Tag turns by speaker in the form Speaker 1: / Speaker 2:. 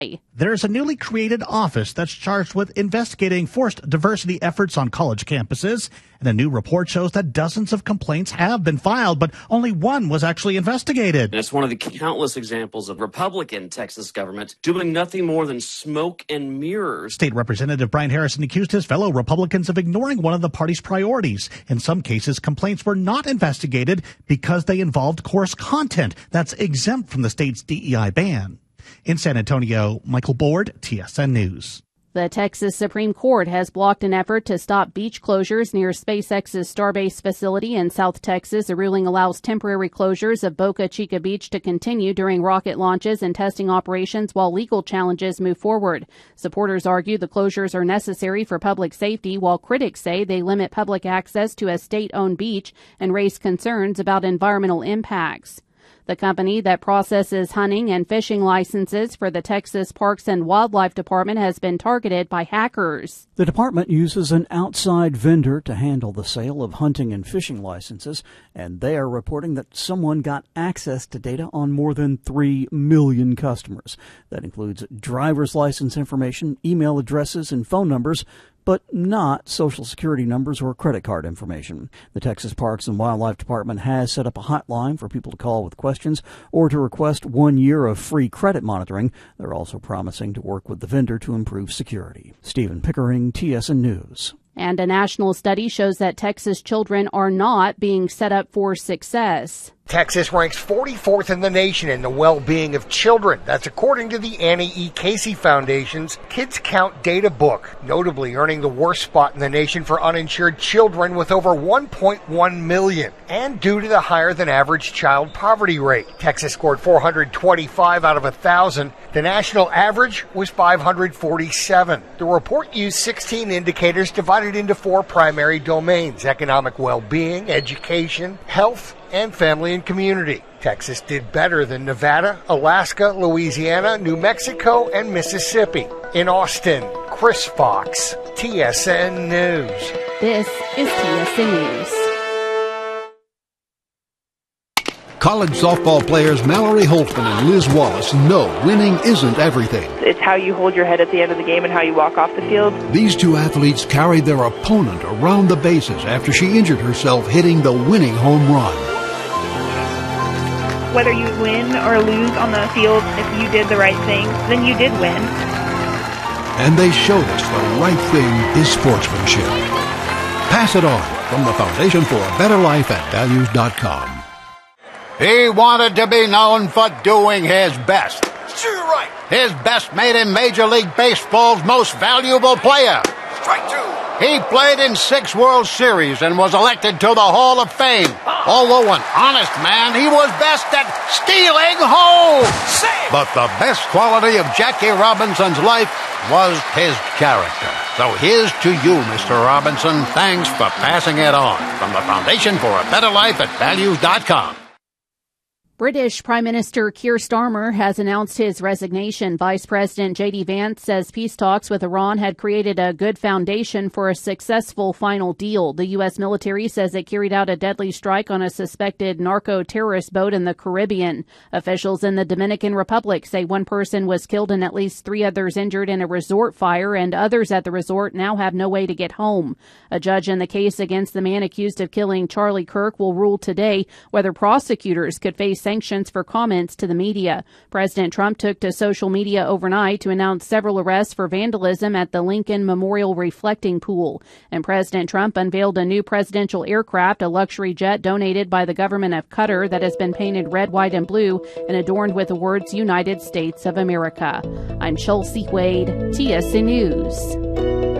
Speaker 1: There's a newly created office that's charged with investigating forced diversity efforts on college campuses. And a new report shows that dozens of complaints have been filed, but only one was actually investigated.
Speaker 2: And it's one of the countless examples of Republican Texas government doing nothing more than smoke and mirrors.
Speaker 1: State Representative Brian Harrison accused his fellow Republicans of ignoring one of the party's priorities. In some cases, complaints were not investigated because they involved coarse content that's exempt from the state's DEI ban. In San Antonio, Michael Board, TSN News.
Speaker 3: The Texas Supreme Court has blocked an effort to stop beach closures near SpaceX's Starbase facility in South Texas. A ruling allows temporary closures of Boca Chica Beach to continue during rocket launches and testing operations while legal challenges move forward. Supporters argue the closures are necessary for public safety, while critics say they limit public access to a state-owned beach and raise concerns about environmental impacts. The company that processes hunting and fishing licenses for the Texas Parks and Wildlife Department has been targeted by hackers.
Speaker 4: The department uses an outside vendor to handle the sale of hunting and fishing licenses, and they are reporting that someone got access to data on more than 3 million customers. That includes driver's license information, email addresses, and phone numbers, but not Social Security numbers or credit card information. The Texas Parks and Wildlife Department has set up a hotline for people to call with questions or to request 1 year of free credit monitoring. They're also promising to work with the vendor to improve security. Stephen Pickering, TSN News.
Speaker 3: And a national study shows that Texas children are not being set up for success.
Speaker 5: Texas ranks 44th in the nation in the well-being of children. That's according to the Annie E. Casey Foundation's Kids Count data book, notably earning the worst spot in the nation for uninsured children with over 1.1 million, and due to the higher-than-average child poverty rate. Texas scored 425 out of 1,000. The national average was 547. The report used 16 indicators divided into 4 primary domains: economic well-being, education, health, and family and community. Texas did better than Nevada, Alaska, Louisiana, New Mexico, and Mississippi. In Austin, Chris Fox, TSN News.
Speaker 3: This is TSN News.
Speaker 6: College softball players Mallory Holtzman and Liz Wallace know winning isn't everything.
Speaker 7: It's how you hold your head at the end of the game and how you walk off the field.
Speaker 6: These two athletes carried their opponent around the bases after she injured herself hitting the winning home run.
Speaker 7: Whether you win or lose on the field, if you did the right thing, then you did win.
Speaker 6: And they showed us the right thing is sportsmanship. Pass it on from the Foundation for a Better Life at Values.com.
Speaker 8: He wanted to be known for doing his best.
Speaker 5: Sure, right.
Speaker 8: His best made him Major League Baseball's most valuable player.
Speaker 5: Strike 2.
Speaker 8: He played in 6 World Series and was elected to the Hall of Fame. Although an honest man, he was best at stealing home. But the best quality of Jackie Robinson's life was his character. So here's to you, Mr. Robinson. Thanks for passing it on. From the Foundation for a Better Life at Values.com.
Speaker 3: British Prime Minister Keir Starmer has announced his resignation. Vice President J.D. Vance says peace talks with Iran had created a good foundation for a successful final deal. The U.S. military says it carried out a deadly strike on a suspected narco-terrorist boat in the Caribbean. Officials in the Dominican Republic say one person was killed and at least 3 others injured in a resort fire, and others at the resort now have no way to get home. A judge in the case against the man accused of killing Charlie Kirk will rule today whether prosecutors could face sanctions for comments to the media. President Trump took to social media overnight to announce several arrests for vandalism at the Lincoln Memorial Reflecting Pool. And President Trump unveiled a new presidential aircraft, a luxury jet donated by the government of Qatar that has been painted red, white, and blue and adorned with the words United States of America. I'm Chelsea Wade, TSN News.